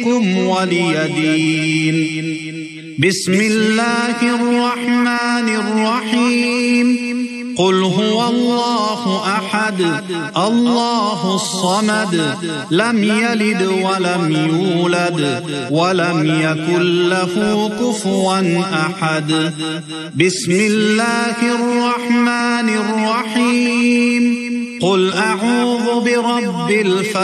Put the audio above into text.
دينكم ولي دين. بسم الله الرحمن الرحيم. قل هو الله أحد الله الصمد لم يلد ولم يولد ولم يكن له كفوا أحد. بسم الله الرحمن الرحيم. قل أعوذ برب الفلق